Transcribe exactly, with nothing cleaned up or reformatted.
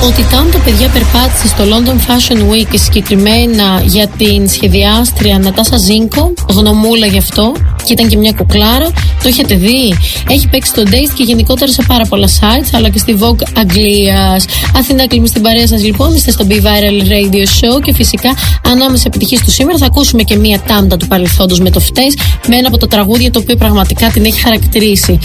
ότι όταν τα παιδιά περπάτησε στο London Fashion Week και συγκεκριμένα για την σχεδιάστρια Νατάσα Ζίνκο, γνωμούλα γι' αυτό, και ήταν και μια κουκλάρα. Το έχετε δει? Έχει παίξει στο Dazed και γενικότερα σε πάρα πολλά sites, αλλά και στη Vogue Αγγλίας. Αθηνά Κλίμη στην παρέα σας λοιπόν, είστε στο Be Viral Radio Show και φυσικά ανάμεσα επιτυχίες του σήμερα θα ακούσουμε και μια τάμτα του παρελθόντος με το Φταίς, με ένα από τα τραγούδια το οποίο πραγματικά την έχει χαρακτηρίσει.